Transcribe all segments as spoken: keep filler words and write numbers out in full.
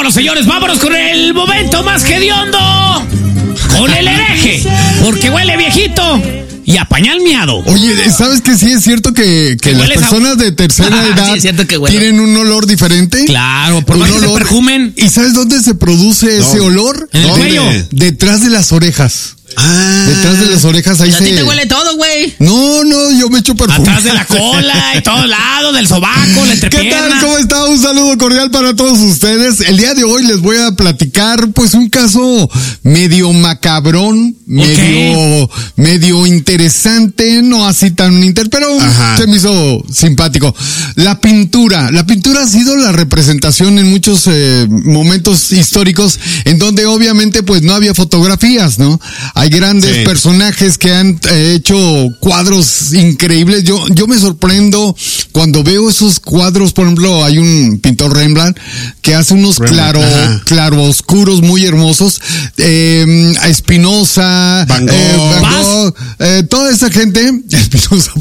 Vámonos, señores, vámonos con el momento más hediondo. Con el hereje, porque huele viejito y a pañal miado. Oye, ¿sabes que sí es cierto que, que las personas a... de tercera edad sí es que tienen un olor diferente? Claro, por más que se perfumen. ¿Y sabes dónde se produce no. ese olor? En el cuello. Detrás de las orejas. Ah, detrás de las orejas ahí a se... ti te huele todo, güey. No, no, yo me echo perfume. Atrás de la cola, y todos lados, del sobaco, la entrepierna. ¿Qué tal? ¿Cómo está? Un saludo cordial para todos ustedes. El día de hoy les voy a platicar, pues, un caso medio macabrón, medio, okay. medio interesante, no así tan inter, pero Ajá. se me hizo simpático. La pintura. La pintura ha sido la representación en muchos eh, momentos históricos en donde obviamente, pues, no había fotografías, ¿no? Hay grandes sí. personajes que han eh, hecho cuadros increíbles. Yo, yo me sorprendo cuando veo esos cuadros. Por ejemplo, hay un pintor Rembrandt que hace unos claro, claroscuros muy hermosos. Eh, a Espinosa, Van Gogh, eh, Van Gogh eh, toda esa gente. Espinosa,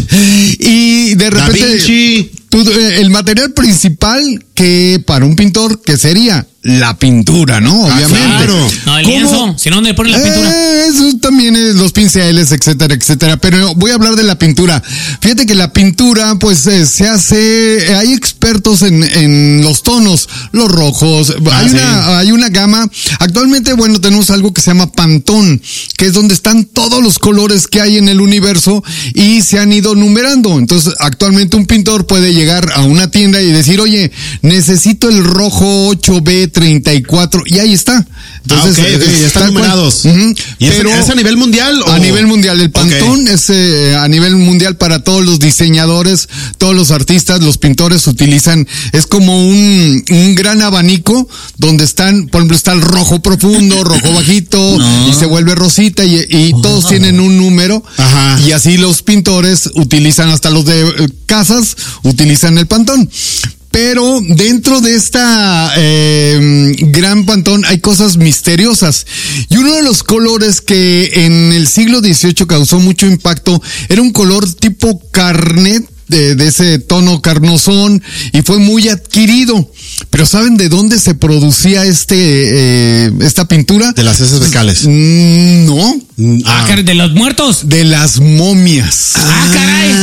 y de repente, Da Vinci. Tú, eh, el material principal que para un pintor, que sería la pintura, ¿no? Obviamente. Ah, claro. No, el lienzo, si no, ¿dónde ponen la pintura? Eh, eso también es los pinceles, etcétera, etcétera. Pero voy a hablar de la pintura. Fíjate que la pintura, pues, eh, se hace, hay expertos en, en los tonos, los rojos, ah, hay sí. una, hay una gama. Actualmente, bueno, tenemos algo que se llama Pantone, que es donde están todos los colores que hay en el universo y se han ido numerando. Entonces, actualmente un pintor puede llegar a una tienda y decir, oye, necesito el rojo ocho B treinta y cuatro, y ahí está. Entonces, ah, okay, okay, ya están numerados. Uh-huh. ¿Y pero es, es a nivel mundial? ¿O? A nivel mundial. El Pantone okay. es eh, a nivel mundial para todos los diseñadores, todos los artistas, los pintores utilizan, es como un, un gran abanico donde están, por ejemplo, está el rojo profundo, rojo bajito, no. y se vuelve rosita, y, y oh. todos tienen un número. Ajá. Y así los pintores utilizan, hasta los de eh, casas, utilizan el Pantone. Pero dentro de esta eh, gran Pantone hay cosas misteriosas. Y uno de los colores que en el siglo dieciocho causó mucho impacto era un color tipo carnet, de, de ese tono carnosón, y fue muy adquirido. Pero ¿saben de dónde se producía este eh, esta pintura? De las heces fecales. Mm, no. Ah, ¿de los muertos? De las momias. Ah, caray.